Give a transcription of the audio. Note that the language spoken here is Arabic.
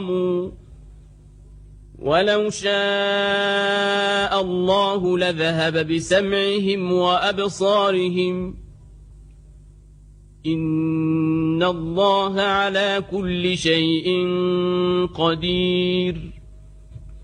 ولو شاء الله لذهب بسمعهم وأبصارهم إن الله على كل شيء قدير